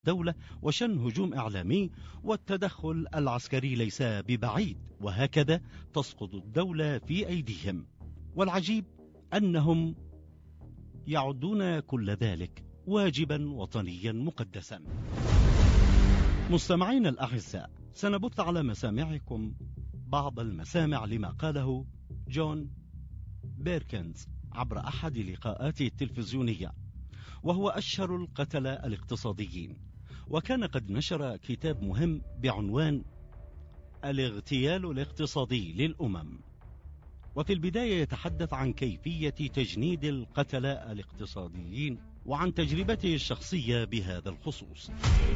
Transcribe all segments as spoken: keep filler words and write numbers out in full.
الدولة وشن هجوم إعلامي، والتدخل العسكري ليس ببعيد، وهكذا تسقط الدولة في أيديهم. والعجيب أنهم يعدون كل ذلك واجبا وطنيا مقدسا. مستمعين الأعزاء، سنبث على مسامعكم بعض المسامع لما قاله جون بيركنز عبر أحد لقاءاته التلفزيونية، وهو أشهر القتلة الاقتصاديين، وكان قد نشر كتاب مهم بعنوان الاغتيال الاقتصادي للأمم. وفي البداية يتحدث عن كيفية تجنيد القتلة الاقتصاديين وعن تجربته الشخصية بهذا الخصوص.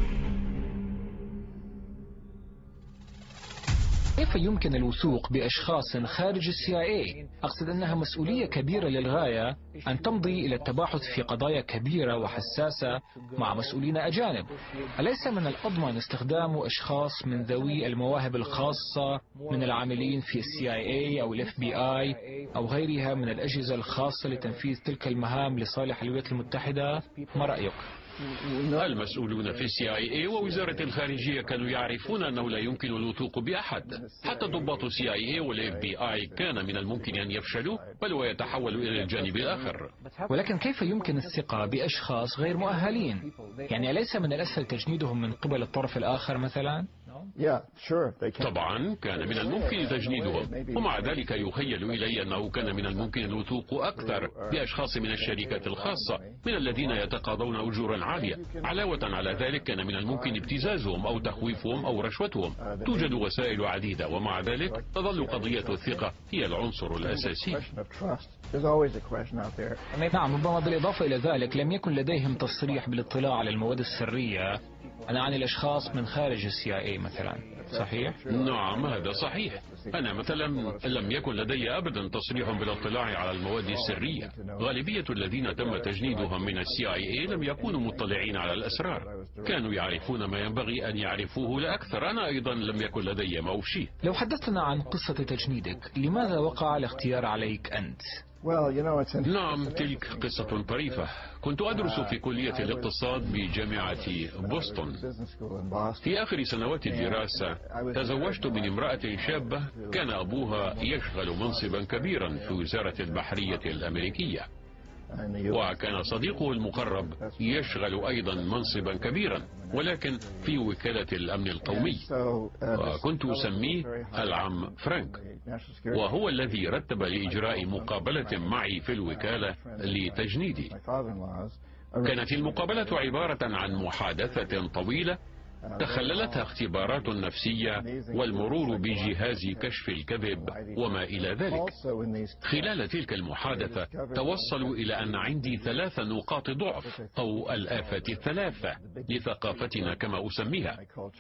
كيف يمكن الوثوق بأشخاص خارج السي آي إيه؟ أقصد أنها مسؤولية كبيرة للغاية أن تمضي إلى التباحث في قضايا كبيرة وحساسة مع مسؤولين أجانب. أليس من الأضمن استخدام أشخاص من ذوي المواهب الخاصة من العاملين في السي آي إيه أو الإف بي آي أو غيرها من الأجهزة الخاصة لتنفيذ تلك المهام لصالح الولايات المتحدة؟ ما رأيك؟ المسؤولون في السي آي إيه ووزارة الخارجية كانوا يعرفون أنه لا يمكن الوثوق بأحد. حتى ضباط السي آي إيه والإف بي آي كان من الممكن أن يفشلوا بل ويتحولوا إلى الجانب الآخر. ولكن كيف يمكن الثقة بأشخاص غير مؤهلين؟ يعني أليس من الأسهل تجنيدهم من قبل الطرف الآخر مثلا؟ طبعا كان من الممكن تجنيدهم، ومع ذلك يخيل إلي أنه كان من الممكن الوثوق أكثر بأشخاص من الشركات الخاصة من الذين يتقاضون أجورا عالية. علاوة على ذلك كان من الممكن ابتزازهم أو تخويفهم أو رشوتهم. توجد وسائل عديدة، ومع ذلك تظل قضية الثقة هي العنصر الأساسي. نعم، ربما بالإضافة إلى ذلك لم يكن لديهم تصريح بالاطلاع على المواد السرية أنا عن الأشخاص من خارج السي آي إيه مثلا، صحيح؟ نعم هذا صحيح. أنا مثلا لم يكن لدي أبدا تصريح بالاطلاع على المواد السرية. غالبية الذين تم تجنيدهم من السي آي إيه لم يكونوا مطلعين على الأسرار، كانوا يعرفون ما ينبغي أن يعرفوه لا أكثر. أنا أيضا لم يكن لدي موشي. لو حدثنا عن قصة تجنيدك، لماذا وقع الاختيار عليك أنت؟ نعم تلك قصة طريفة. كنت أدرس في كلية الاقتصاد بجامعة بوسطن. في آخر سنوات الدراسة تزوجت من امرأة شابة كان أبوها يشغل منصبا كبيرا في وزارة البحرية الأمريكية، وكان صديقه المقرب يشغل أيضا منصبا كبيرا ولكن في وكالة الأمن القومي، وكنت أسميه العم فرانك، وهو الذي رتب لإجراء مقابلة معي في الوكالة لتجنيدي. كانت المقابلة عبارة عن محادثة طويلة تخللتها اختبارات نفسية والمرور بجهاز كشف الكذب وما إلى ذلك. خلال تلك المحادثة توصلوا إلى أن عندي ثلاث نقاط ضعف أو الآفات الثلاثة لثقافتنا كما أسميها،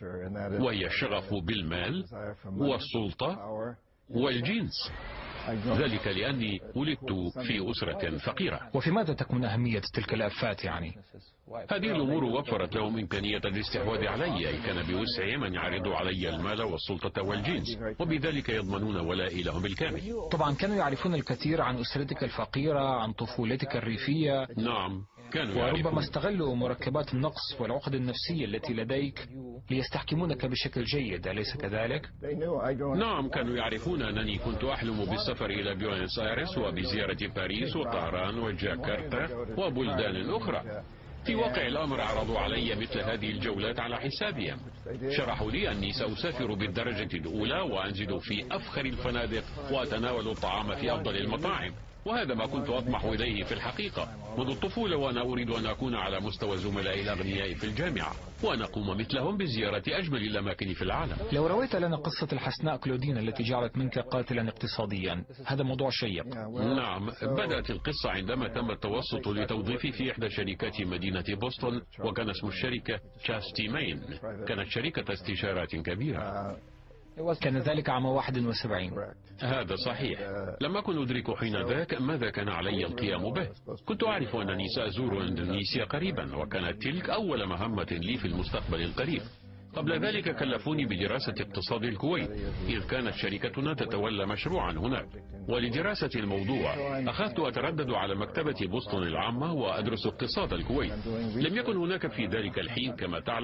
وهي الشغف بالمال والسلطة والجنس. ذلك لأني ولدت في أسرة فقيرة. وفي ماذا تكمن أهمية تلك الآفات يعني؟ هذه الأمور وفرت لهم إمكانية الاستحواذ علي، أي كان بوسعهم أن يعرضوا علي المال والسلطة والجنس، وبذلك يضمنون ولائي لهم الكامل. طبعا كانوا يعرفون الكثير عن أسرتك الفقيرة، عن طفولتك الريفية. نعم كانوا وربما يعرفون. استغلوا مركبات النقص والعقد النفسية التي لديك ليستحكمونك بشكل جيد، أليس كذلك؟ نعم كانوا يعرفون أنني كنت أحلم بالسفر إلى بيونس آيرس وبزيارة باريس وطهران وجاكرتا وبلدان أخرى. في واقع الأمر عرضوا علي مثل هذه الجولات على حسابهم. شرحوا لي أني سأسافر بالدرجة الأولى وأنزل في أفخر الفنادق وأتناول الطعام في أفضل المطاعم، وهذا ما كنت أطمح إليه في الحقيقة منذ الطفولة، وأنا أريد أن أكون على مستوى زملائي الأغنياء في الجامعة وأن أقوم مثلهم بزيارة أجمل الأماكن في العالم. لو رويت لنا قصة الحسناء كلودين التي جعلت منك قاتلا اقتصاديا، هذا موضوع شيق. نعم بدأت القصة عندما تم التوسط لتوظيفي في إحدى شركات مدينة بوسطن، وكان اسم الشركة تشاستي مين. كانت شركة استشارات كبيرة. كان ذلك عام واحد وسبعين. هذا صحيح. لم أكن أدرك حين ذاك ماذا كان علي القيام به. كنت أعرف أنني سأزور إندونيسيا قريبا، وكانت تلك أول مهمة لي في المستقبل القريب. قبل ذلك كلفوني بدراسة اقتصاد الكويت، إذ كانت شركتنا تتولى مشروعا هناك. ولدراسة الموضوع أخذت أتردد على مكتبة بوسطن العامة وأدرس اقتصاد الكويت. لم يكن هناك في ذلك الحين كما تعلم